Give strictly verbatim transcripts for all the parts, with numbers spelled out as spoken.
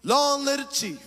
Long Little Chief.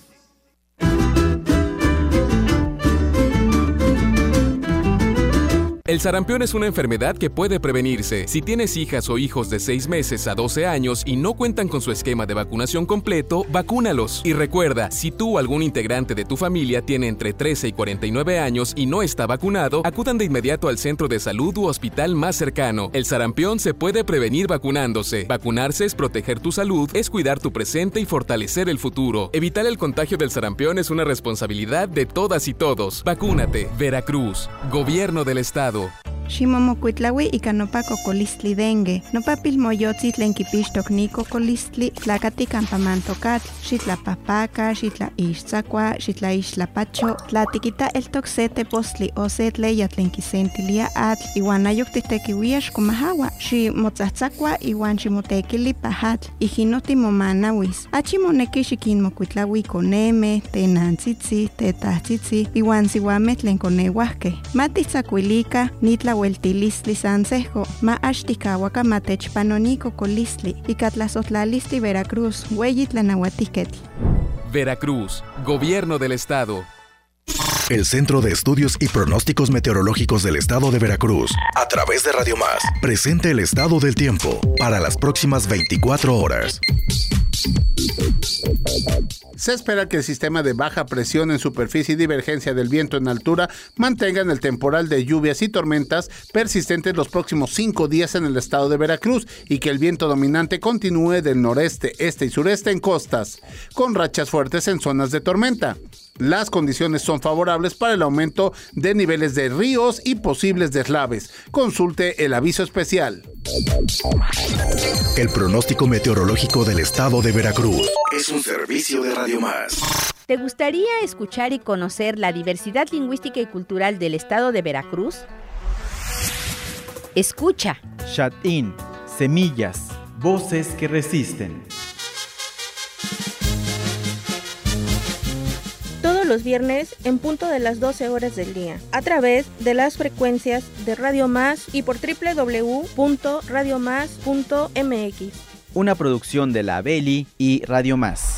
El sarampión es una enfermedad que puede prevenirse. Si tienes hijas o hijos de seis meses a doce años y no cuentan con su esquema de vacunación completo, vacúnalos. Y recuerda, si tú o algún integrante de tu familia tiene entre trece y cuarenta y nueve años y no está vacunado, acudan de inmediato al centro de salud u hospital más cercano. El sarampión se puede prevenir vacunándose. Vacunarse es proteger tu salud, es cuidar tu presente y fortalecer el futuro. Evitar el contagio del sarampión es una responsabilidad de todas y todos. Vacúnate. Veracruz. Gobierno del Estado. Ximomocuitlaui ika nopa cocolistli dengue. Nopa pilmoyotzi tlen kipixtok ni cocolistli tlakati campamantokatl. Xitlapahpaka, xitlaixtzakua, xitlaixtlapacho. Tlatikita eltok se tepostli o se tleya tlen kisentilia atl. Iwan ayok titekiuia xkomahawa. Ximotzatzakua iwan ximotekili pahatl. Ijinoti momanawis. Achimoneki xikinmocuitlaui koneme, tenantzitzi, tetahtzitzi, iwan siwame tlen koneuahke. Matitzakuilika nitla Hueltilistli Sansejo, ma Ashtikawaka Matechpanonico Colistli, y Catlazotlalisti Veracruz, Hueyitlanauatiquetl. Veracruz, Gobierno del Estado. El Centro de Estudios y Pronósticos Meteorológicos del Estado de Veracruz, a través de Radio Más, presenta el estado del tiempo para las próximas veinticuatro horas. Se espera que el sistema de baja presión en superficie y divergencia del viento en altura mantengan el temporal de lluvias y tormentas persistentes los próximos cinco días en el estado de Veracruz y que el viento dominante continúe del noreste, este y sureste en costas, con rachas fuertes en zonas de tormenta. Las condiciones son favorables para el aumento de niveles de ríos y posibles deslaves. Consulte el aviso especial. El pronóstico meteorológico del estado de Veracruz es un servicio de Radio Más. ¿Te gustaría escuchar y conocer la diversidad lingüística y cultural del estado de Veracruz? Escucha. Shut-in, semillas, voces que resisten. Los viernes en punto de las doce horas del día, a través de las frecuencias de Radio Más y por doble u doble u doble u punto radio más punto m x. Una producción de la Abeli y Radio Más.